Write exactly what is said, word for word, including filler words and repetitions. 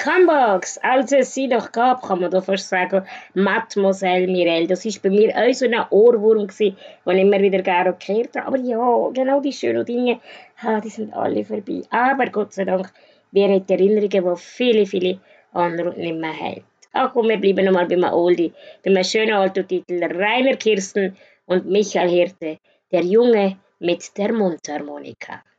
Comebacks, als es sie noch gab, kann man da fast sagen, Mademoiselle Mireille. Das ist bei mir auch so ein Ohrwurm gewesen, den ich immer wieder gerne gehört habe. Aber ja, genau die schönen Dinge, ah, die sind alle vorbei. Aber Gott sei Dank, wir haben die Erinnerungen, die viele, viele andere nicht mehr haben. Ach komm, wir bleiben nochmal beim Oldie, beim schönen alten Titel Rainer Kirsten und Michael Hirte, der Junge mit der Mundharmonika.